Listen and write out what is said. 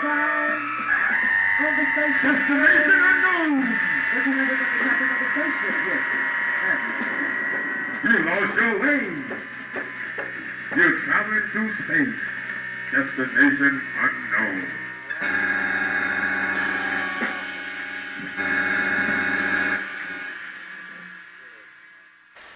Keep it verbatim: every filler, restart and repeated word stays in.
time on the station. Destination unknown! But you never got the captain of the spaceship yet, have you? You lost your way. You're traveling through space. Destination unknown.